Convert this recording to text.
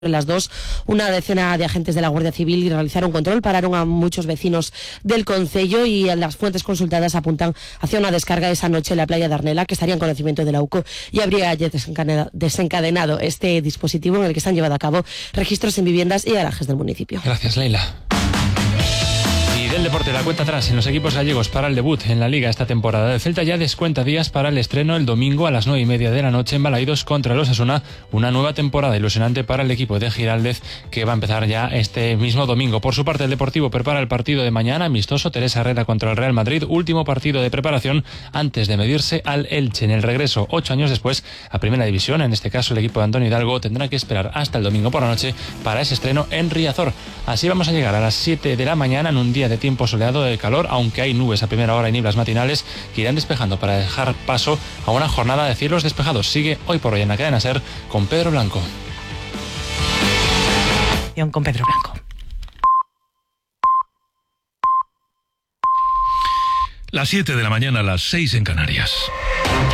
las 2, una decena de agentes de la Guardia Civil realizaron control, pararon a muchos vecinos del concello y las fuentes consultadas apuntan hacia una descarga esa noche en la playa de Arnela, que estaría en conocimiento de la UCO y habría ya desencadenado este dispositivo en el que se han llevado a cabo registros en viviendas y garajes del municipio. Gracias, Leila. Del deporte, la cuenta atrás en los equipos gallegos para el debut en la Liga esta temporada. El Celta ya descuenta días para el estreno el domingo a las 9:30 de la noche en Balaidos contra el Osasuna. Una nueva temporada ilusionante para el equipo de Giraldez que va a empezar ya este mismo domingo. Por su parte, el Deportivo prepara el partido de mañana amistoso Teresa Herrera contra el Real Madrid. Último partido de preparación antes de medirse al Elche. En el regreso, 8 años después, a Primera División. En este caso, el equipo de Antonio Hidalgo tendrá que esperar hasta el domingo por la noche para ese estreno en Riazor. Así vamos a llegar a las 7 de la mañana en un día de tiempo soleado de calor, aunque hay nubes a primera hora y nieblas matinales que irán despejando para dejar paso a una jornada de cielos despejados. Sigue Hoy por Hoy en la cadena SER con Pedro Blanco. Con Pedro Blanco. Las 7 de la mañana, las 6 en Canarias.